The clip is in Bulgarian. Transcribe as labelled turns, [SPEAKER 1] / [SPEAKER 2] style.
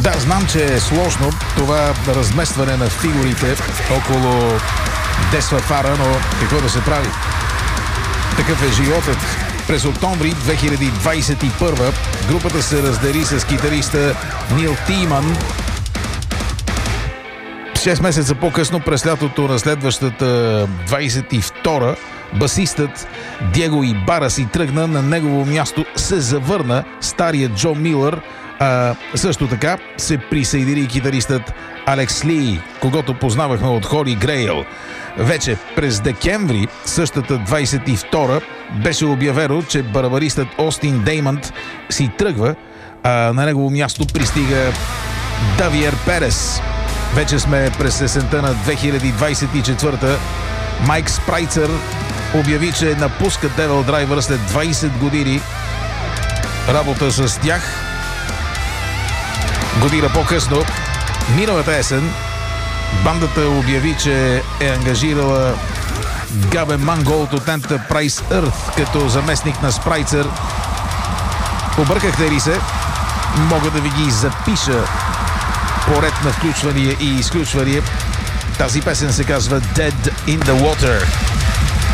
[SPEAKER 1] Да, знам, че е сложно това разместване на фигурите около Десфафара, но какво да се прави? Такъв е животът. През октомври 2021 групата се раздели с китариста Нил Тиман. 6 месеца по-късно, през лятото на следващата 22-а, басистът Диего Ибара си тръгна, на негово място се завърна старият Джо Милър, а също така се присъедини китаристът Алекс Ли, когото познавахме от Холи Грейл. Вече през декември същата 22-а беше обявено, че барабаристът Остин Деймънт си тръгва, а на негово място пристига Давиер Перес. Вече сме през есента на 2024-та. Майк Спрайцър обяви, че напуска Devil Driver след 20 години работа с тях. Година по-късно, миналата есен, бандата обяви, че е ангажирала Габе Манголд от Enterprise Earth като заместник на Спрайцър. Объркахте ли се? Мога да ви ги запиша по ред на включвания и изключвания. Тази песен се казва Dead in the Water.